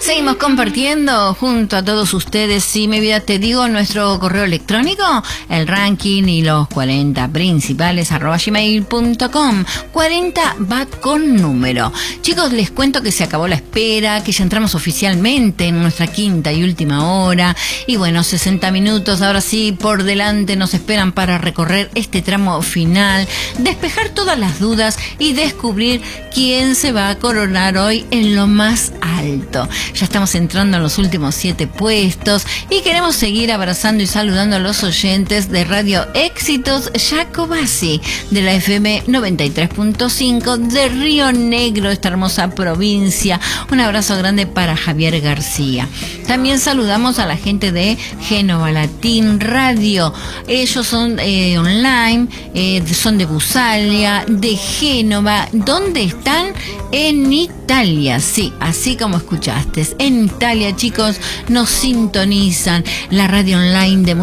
Seguimos compartiendo junto a todos ustedes. Sí, mi vida, te digo nuestro correo electrónico, el ranking y los 40 principales @gmail.com. 40 va con número. Chicos, les cuento que se acabó la espera, que ya entramos oficialmente en nuestra quinta y última hora. Y bueno, 60 minutos ahora sí por delante nos esperan para recorrer este tramo final, despejar todas las dudas y descubrir quién se va a coronar hoy en lo más alto. Ya estamos entrando en los últimos 7 puestos y queremos seguir abrazando y saludando a los oyentes de Radio Éxitos Jacobasi, de la FM 93.5 de Río Negro, esta hermosa provincia. Un abrazo grande para Javier García. También saludamos a la gente de Génova Latín Radio. Ellos son online, son de Busalia, de Génova. ¿Dónde están? En Italia, sí, así como escuchaste. En Italia, chicos, nos sintonizan la radio online de